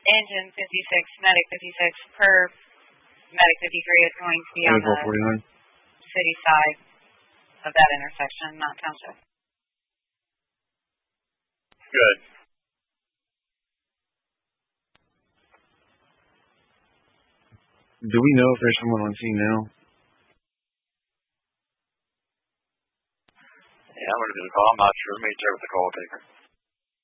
engine 56, medic 56 per medic 53 is going to be on the city side of that intersection, not township. Good. Do we know if there's someone on scene now? Yeah, I'm going to do the call. I'm not sure. Let me check with the call taker.